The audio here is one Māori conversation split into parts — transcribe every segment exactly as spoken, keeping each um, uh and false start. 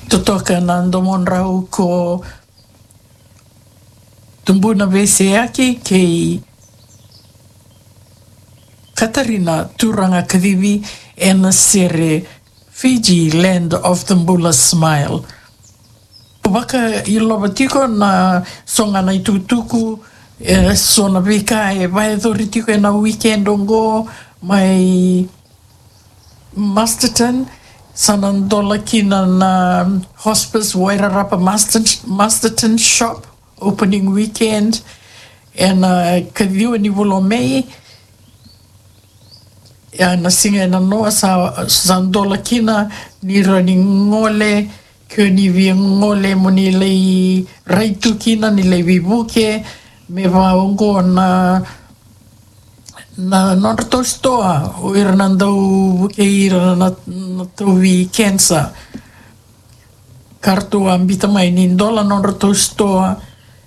totoka na ndomon rau ko tumbuna Veseaki kei Katarina Turanga Kadivi e na sere Fiji, Land of the Mbula Smile. Waka i loba tiko na songa na i tutuku e sona vika e vaedori tiko e na weekend ongo mai Masterton sanandola kina na hospice Wairarapa Masterton shop opening weekend e na kadiwa ni Volomei e na singa na noa sa sandola kina ni rani ngole ke ni vi ngole mo ni lei raitu kina ni lei vivuke me vaongo na na norto stoa o irnando ke ira na na tovi cancer kartu ambita mai ni dola norto stoa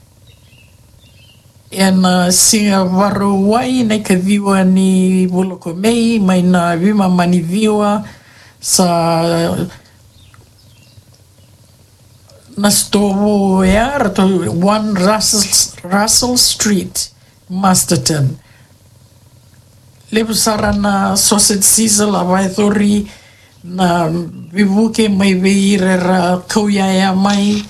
e na singa varu wai nei ka viwa ni Voloko Mei mai na vima mani viwa sa na stovo e arato one Russell, Russell Street Masterton lepo sara na sausage sizzle a vaethori na vivuke mai veire ra kauiaia mai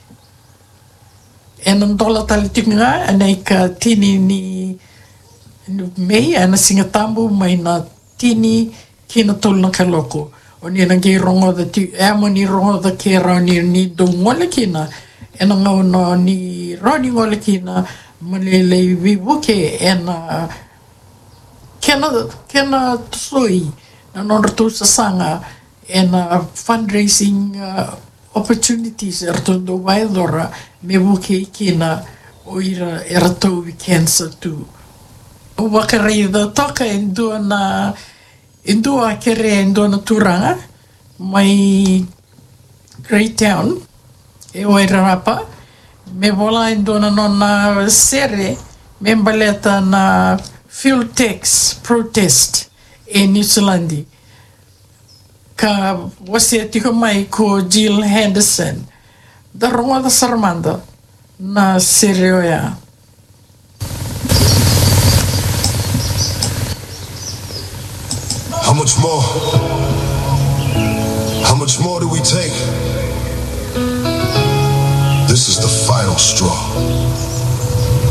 e na ndola tali tikunga anei ka tini ni mei ana singa tambu mai na tini kina tolu na kaloko o ni nangi rongo da ti e mo ni rongo da ke ra ni ni do ngole kina e na ngau no ni roni ngole kina malele vivuke e na kena kena tsui na norto sanga e na fundraising uh, opportunities er tondo vaidora me buke kina o ira era tovi cancer tu o wakare da toka endo na endo a kere endo na turanga mai Great Town e Wairarapa me vola endo na nona sere me mbaleta na fuel tax protest e New Zealand ka wase tiko mai ko Jill Henderson da ronga da Sarmanda na serioya how much more how much more do we take? This is the final straw.